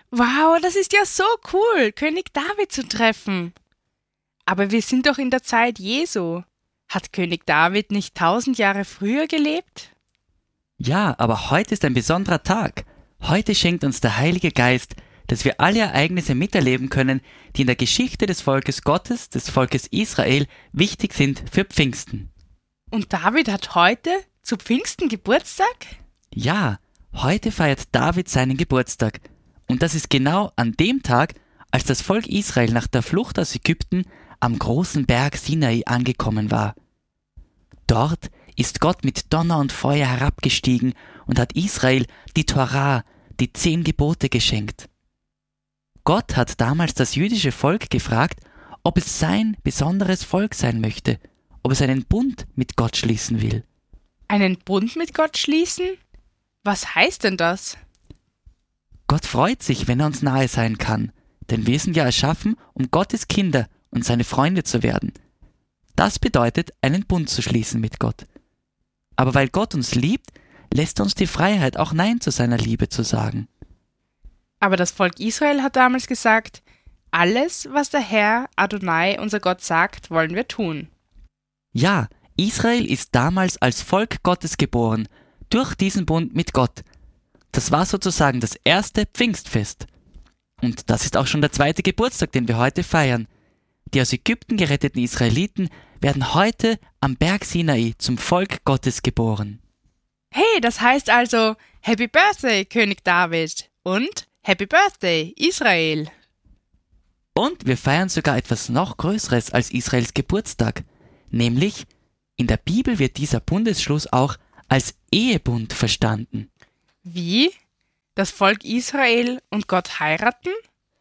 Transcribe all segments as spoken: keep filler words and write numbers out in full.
Wow, das ist ja so cool, König David zu treffen. Aber wir sind doch in der Zeit Jesu. Hat König David nicht tausend Jahre früher gelebt? Ja, aber heute ist ein besonderer Tag. Heute schenkt uns der Heilige Geist, dass wir alle Ereignisse miterleben können, die in der Geschichte des Volkes Gottes, des Volkes Israel, wichtig sind für Pfingsten. Und David hat heute zu Pfingsten Geburtstag? Ja, heute feiert David seinen Geburtstag. Und das ist genau an dem Tag, als das Volk Israel nach der Flucht aus Ägypten am großen Berg Sinai angekommen war. Dort ist Gott mit Donner und Feuer herabgestiegen und hat Israel die Torah, die zehn Gebote geschenkt. Gott hat damals das jüdische Volk gefragt, ob es sein besonderes Volk sein möchte, ob es einen Bund mit Gott schließen will. Einen Bund mit Gott schließen? Was heißt denn das? Gott freut sich, wenn er uns nahe sein kann, denn wir sind ja erschaffen, um Gottes Kinder und seine Freunde zu werden. Das bedeutet, einen Bund zu schließen mit Gott. Aber weil Gott uns liebt, lässt er uns die Freiheit, auch Nein zu seiner Liebe zu sagen. Aber das Volk Israel hat damals gesagt, alles, was der Herr Adonai, unser Gott, sagt, wollen wir tun. Ja, Israel ist damals als Volk Gottes geboren, durch diesen Bund mit Gott. Das war sozusagen das erste Pfingstfest. Und das ist auch schon der zweite Geburtstag, den wir heute feiern. Die aus Ägypten geretteten Israeliten werden heute am Berg Sinai zum Volk Gottes geboren. Hey, das heißt also Happy Birthday, König David und Happy Birthday, Israel. Und wir feiern sogar etwas noch Größeres als Israels Geburtstag. Nämlich, in der Bibel wird dieser Bundesschluss auch als Ehebund verstanden. Wie? Das Volk Israel und Gott heiraten?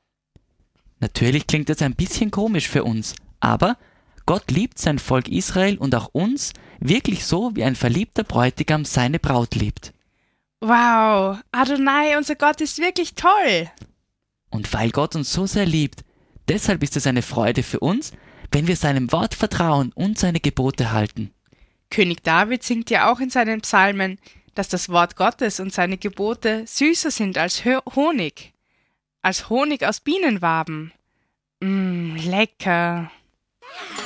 Natürlich klingt das ein bisschen komisch für uns, aber Gott liebt sein Volk Israel und auch uns wirklich so, wie ein verliebter Bräutigam seine Braut liebt. Wow, Adonai, unser Gott ist wirklich toll. Und weil Gott uns so sehr liebt, deshalb ist es eine Freude für uns, wenn wir seinem Wort vertrauen und seine Gebote halten. König David singt ja auch in seinen Psalmen, dass das Wort Gottes und seine Gebote süßer sind als Honig, als Honig aus Bienenwaben. Mmm, lecker.